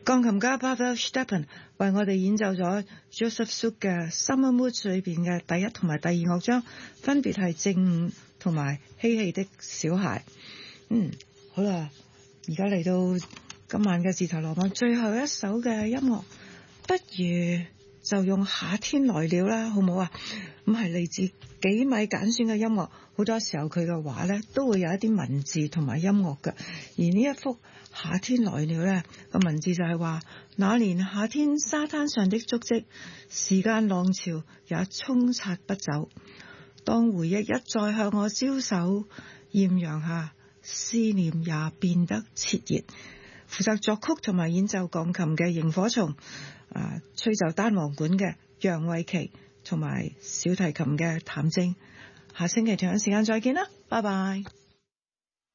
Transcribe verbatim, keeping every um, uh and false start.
鋼琴家 Pavel Stepan 為我哋演奏咗 Joseph Suk 嘅 Summer Moods 裏邊嘅第一同埋第二樂章，分別係正午同埋嬉戲的小孩。嗯，好啦，而家嚟到今晚嘅自投羅網最後一首嘅音樂，不如就用夏天來了啦，好唔好啊？咁係嚟自幾米揀選嘅音樂，好多時候佢嘅畫呢都會有一啲文字同埋音樂嘅。而呢一幅夏天來了呢個文字就係話，那年夏天沙灘上的足跡，時間浪潮也沖刷不走。當回憶一再向我招手，豔陽下思念也變得熾熱。負責作曲同埋演奏鋼琴嘅螢火蟲，啊，吹奏單簧管嘅楊慧琪，同埋小提琴嘅譚晶。下星期同樣時間再見啦，拜拜。